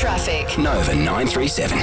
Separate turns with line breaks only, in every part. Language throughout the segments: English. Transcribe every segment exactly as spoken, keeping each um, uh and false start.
Traffic.
Nova nine three seven.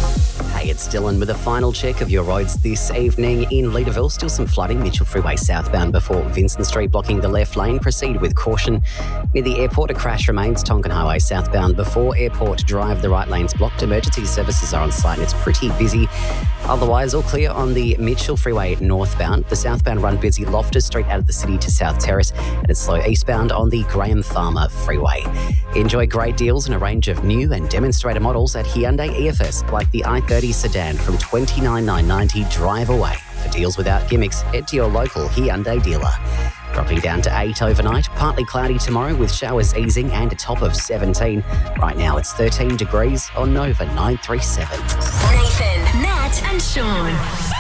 Hey, it's Dylan with a final check of your roads this evening. In Leederville, still some flooding. Mitchell Freeway southbound before Vincent Street blocking the left lane. Proceed with caution. Near the airport, a crash remains. Tonkin Highway southbound before Airport Drive. The right lane's blocked. Emergency services are on site and it's pretty busy. Otherwise, all clear on the Mitchell Freeway northbound. The southbound run busy. Loftus Street out of the city to South Terrace, and it's slow eastbound on the Graham Farmer Freeway. Enjoy great deals and a range of new and demonstrator models at Hyundai E F S, like the i thirty sedan from twenty-nine thousand nine hundred ninety dollars drive away. For deals without gimmicks, head to your local Hyundai dealer. Dropping down to eight overnight, partly cloudy tomorrow with showers easing and a top of seventeen. Right now it's thirteen degrees on Nova nine three seven.
Nathan, Nat and Sean.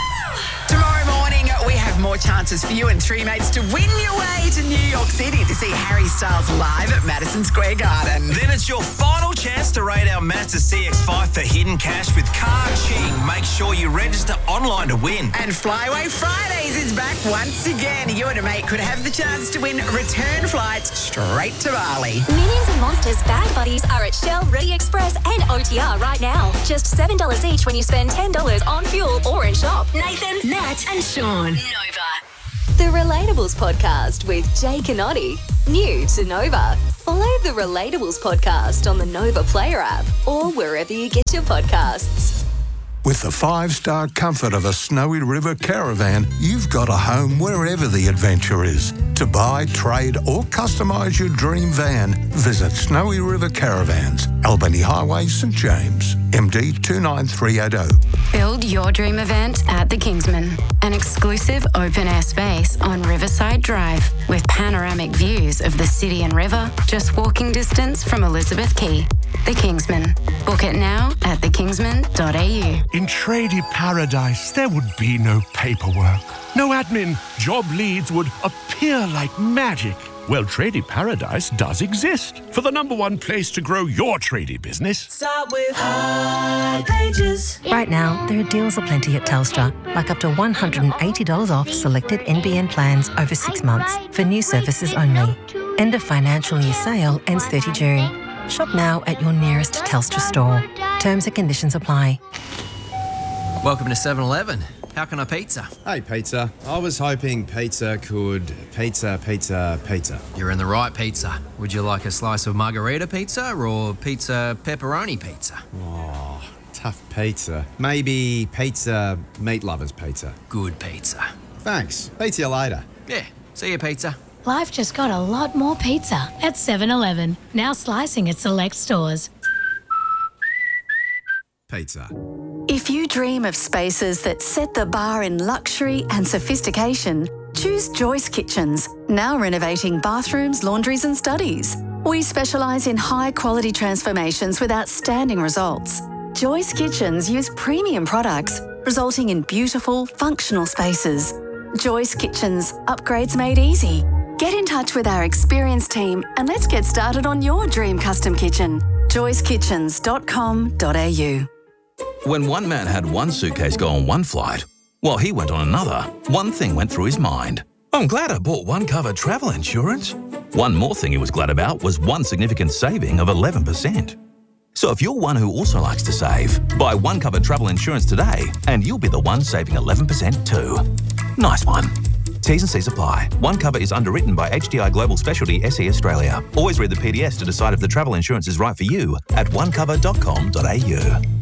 Tomorrow morning, we have more chances for you and three mates to win your way to New York City to see Harry Styles live at Madison Square Garden.
Then it's your final chance to rate our Mazda C X five for hidden cash with Car Ching. Make sure you register online to win.
And Flyway Fridays is back once again. You and a mate could have the chance to win return flights straight to Bali.
Minions and Monsters Bag Buddies are at Shell, Ready Express and O T R right now. Just seven dollars each when you spend ten dollars on fuel or in shop. Nathan, Nat and Sean. Nova. The Relatables Podcast with Jake and Oddie. New to Nova. Follow the Relatables Podcast on the Nova Player app or wherever you get your podcasts.
With the five-star comfort of a Snowy River caravan, you've got a home wherever the adventure is. To buy, trade or customise your dream van, visit Snowy River Caravans, Albany Highway, St James, M D two nine three eight zero.
Build your dream event at the Kingsman, an exclusive open-air space on Riverside Drive with panoramic views of the city and river, just walking distance from Elizabeth Quay. The Kingsman. Book it now at the kingsman dot a u.
In Tradie Paradise, there would be no paperwork, no admin. Job leads would appear like magic. Well, Tradie Paradise does exist for the number one place to grow your tradie business.
Start with High Pages.
Right now, there are deals aplenty at Telstra, like up to one hundred eighty dollars off selected N B N plans over six months for new services only. End of financial year sale ends thirtieth of June. Shop now at your nearest Telstra store. Terms and conditions apply.
Welcome to seven eleven. How can I pizza?
Hey, pizza. I was hoping pizza could pizza, pizza, pizza.
You're in the right pizza. Would you like a slice of margarita pizza or pizza pepperoni pizza?
Oh, tough pizza. Maybe pizza meat lovers pizza.
Good pizza.
Thanks. Pizza you later.
Yeah. See you, pizza.
Life just got a lot more pizza at seven eleven. Now slicing at select stores.
Pizza.
If you dream of spaces that set the bar in luxury and sophistication, choose Joyce Kitchens, now renovating bathrooms, laundries and studies. We specialise in high-quality transformations with outstanding results. Joyce Kitchens use premium products, resulting in beautiful, functional spaces. Joyce Kitchens, upgrades made easy. Get in touch with our experienced team and let's get started on your dream custom kitchen. joyce kitchens dot com dot a u.
When one man had one suitcase go on one flight, while he went on another, one thing went through his mind. I'm glad I bought one cover travel insurance. One more thing he was glad about was one significant saving of eleven percent. So if you're one who also likes to save, buy one cover travel insurance today and you'll be the one saving eleven percent too. Nice one. T's and C's apply. One cover is underwritten by H D I Global Specialty S E Australia. Always read the P D S to decide if the travel insurance is right for you at one cover dot com dot a u.